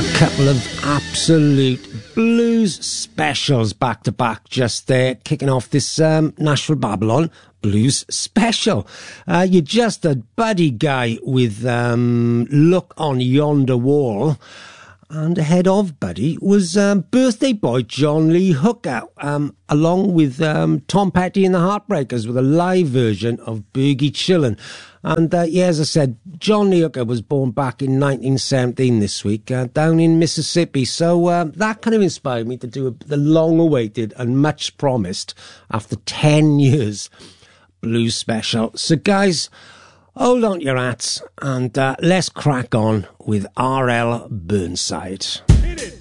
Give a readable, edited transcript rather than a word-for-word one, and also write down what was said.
Couple of absolute blues specials back to back just there, kicking off this Nashville Babylon blues special. You just a Buddy Guy with Look on Yonder Wall. And ahead of Buddy was birthday boy John Lee Hooker, along with Tom Petty and the Heartbreakers with a live version of Boogie Chillin'. And yeah, as I said, John Lee Hooker was born back in 1917 this week, down in Mississippi. So that kind of inspired me to do the long-awaited and much promised, after 10 years, blues special. So guys, hold on to your hats and let's crack on with R.L. Burnside.